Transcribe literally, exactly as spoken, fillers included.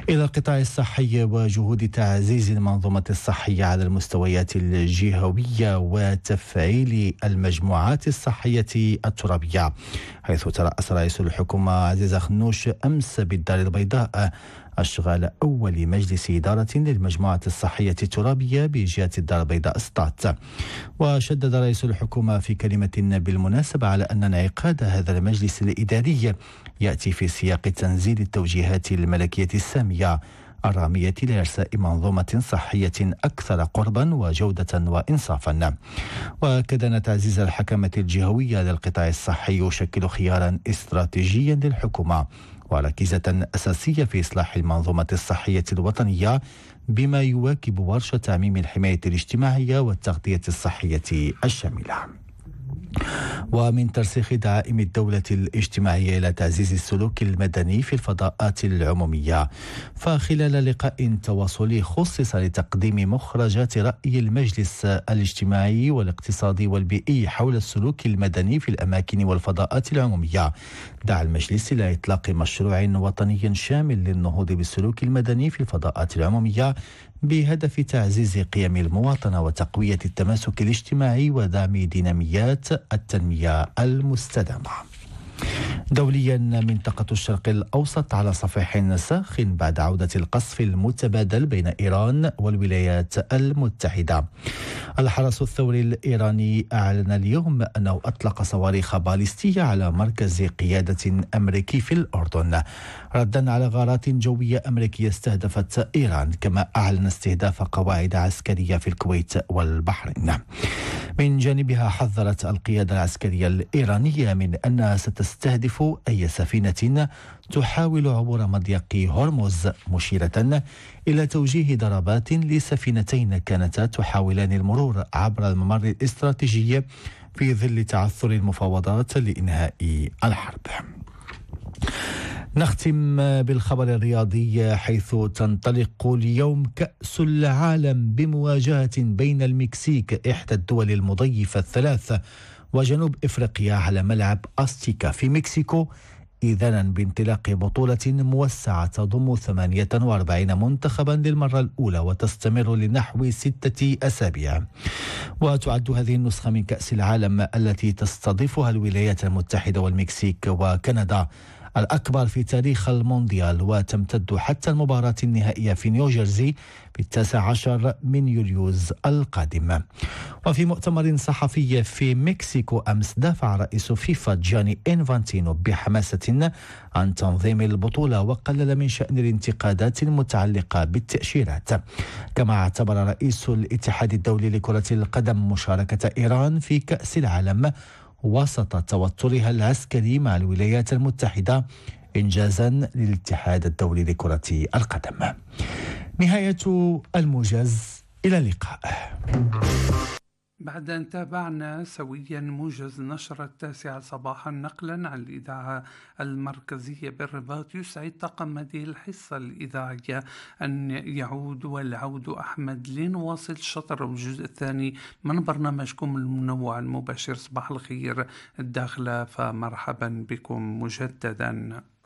إلى القطاع الصحي وجهود تعزيز المنظومة الصحية على المستويات الجهوية وتفعيل المجموعات الصحية الترابية، حيث ترأس رئيس الحكومة عزيز خنوش أمس بالدار البيضاء أشغال أول مجلس إدارة للمجموعة الصحية الترابية بجهة الدار البيضاء سطات. وشدد رئيس الحكومة في كلمة بالمناسبة على أن انعقاد هذا المجلس الإداري يأتي في سياق تنزيل التوجيهات الملكية السامية الرامية لإرساء منظومة صحية أكثر قربا وجودة وإنصافا. وكذا أن تعزيز الحكمة الجهوية للقطاع الصحي يشكل خيارا استراتيجيا للحكومة وركيزة أساسية في إصلاح المنظومة الصحية الوطنية، بما يواكب ورش تعميم الحماية الاجتماعية والتغطية الصحية الشاملة. ومن ترسيخ دعائم الدولة الاجتماعية إلى تعزيز السلوك المدني في الفضاءات العمومية، فخلال لقاء تواصلي خصص لتقديم مخرجات رأي المجلس الاجتماعي والاقتصادي والبيئي حول السلوك المدني في الأماكن والفضاءات العمومية، دعا المجلس إلى إطلاق مشروع وطني شامل للنهوض بالسلوك المدني في الفضاءات العمومية بهدف تعزيز قيم المواطنة وتقوية التماسك الاجتماعي ودعم ديناميات التنمية المستدامة. دوليا، منطقة الشرق الأوسط على صفيح ساخ بعد عودة القصف المتبادل بين إيران والولايات المتحدة. الحرس الثوري الإيراني أعلن اليوم أنه أطلق صواريخ باليستية على مركز قيادة أمريكي في الأردن ردا على غارات جوية أمريكية استهدفت إيران، كما أعلن استهداف قواعد عسكرية في الكويت والبحرين. من جانبها حذرت القيادة العسكرية الإيرانية من أنها ستستهدف أي سفينة تحاول عبور مضيق هرمز، مشيرة إلى توجيه ضربات لسفينتين كانتا تحاولان المرور عبر الممر الاستراتيجي في ظل تعثر المفاوضات لإنهاء الحرب. نختم بالخبر الرياضي، حيث تنطلق اليوم كأس العالم بمواجهة بين المكسيك إحدى الدول المضيفة الثلاث وجنوب إفريقيا على ملعب أستيكا في مكسيكو، إذنا بانطلاق بطولة موسعة تضم ثمانية وأربعين منتخبا للمرة الأولى وتستمر لنحو ستة أسابيع. وتعد هذه النسخة من كأس العالم التي تستضيفها الولايات المتحدة والمكسيك وكندا الأكبر في تاريخ المونديال، وتمتد حتى المباراة النهائية في نيوجيرسي في التاسع عشر من يوليوز القادم. وفي مؤتمر صحفي في مكسيكو أمس، دافع رئيس فيفا جاني إنفانتينو بحماسة عن تنظيم البطولة وقلل من شأن الانتقادات المتعلقة بالتأشيرات. كما اعتبر رئيس الاتحاد الدولي لكرة القدم مشاركة إيران في كأس العالم وسط توترها العسكري مع الولايات المتحدة إنجازا للاتحاد الدولي لكرة القدم. نهاية الموجز، إلى اللقاء. بعد أن تابعنا سويا موجز نشرة التاسعة صباحا نقلا عن الإذاعة المركزية بالرباط، يسعد طاقم هذه الحصة الإذاعية أن يعود والعود أحمد لنواصل شطر الجزء الثاني من برنامجكم المنوع المباشر صباح الخير الداخلة، فمرحبا بكم مجددا.